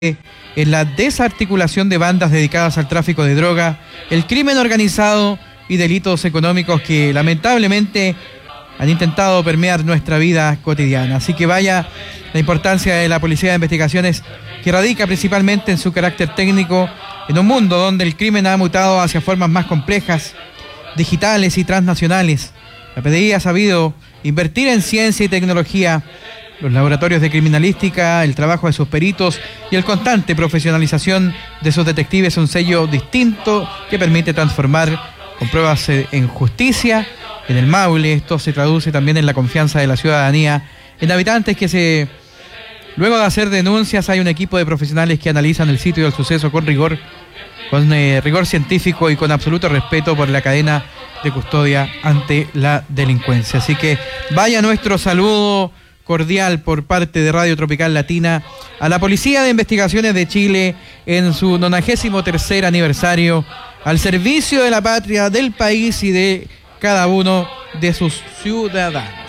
en la desarticulación de bandas dedicadas al tráfico de droga, el crimen organizado y delitos económicos que lamentablemente han intentado permear nuestra vida cotidiana. Así que vaya la importancia de la Policía de Investigaciones, que radica principalmente en su carácter técnico, en un mundo donde el crimen ha mutado hacia formas más complejas, digitales y transnacionales. La PDI ha sabido invertir en ciencia y tecnología, los laboratorios de criminalística, el trabajo de sus peritos y el constante profesionalización de sus detectives, un sello distinto que permite transformar con pruebas en justicia en el Maule. Esto se traduce también en la confianza de la ciudadanía, en habitantes que luego de hacer denuncias hay un equipo de profesionales que analizan el sitio del suceso con rigor científico y con absoluto respeto por la cadena de custodia ante la delincuencia. Así que vaya nuestro saludo cordial por parte de Radio Tropical Latina a la Policía de Investigaciones de Chile en su 93º aniversario, al servicio de la patria, del país y de cada uno de sus ciudadanos.